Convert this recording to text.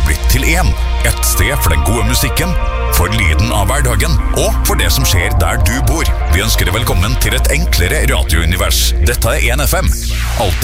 blitt til én. Et sted for den gode musikken, for lyden av hverdagen, og for det som skjer der du bor. Vi ønsker deg velkommen til et enklere radiounivers. Dette er 1FM. Alltid